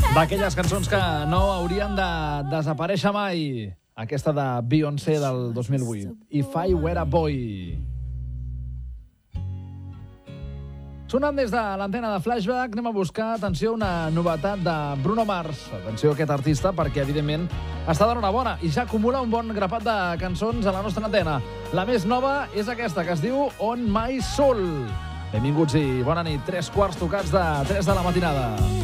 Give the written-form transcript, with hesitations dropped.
D'aquelles cançons que no haurien de desaparèixer mai. Aquesta de Beyoncé del 2008. If I Were a Boy. Sonant des de l'antena de Flashback, anem a buscar, atenció, una novetat de Bruno Mars. Atenció a aquest artista, perquè, evidentment, està d'enhorabona i ja acumula un bon grapat de cançons a la nostra antena. La més nova és aquesta, que es diu On My Soul. Benvinguts i bona nit. 3 quarts tocats de 3 de la matinada.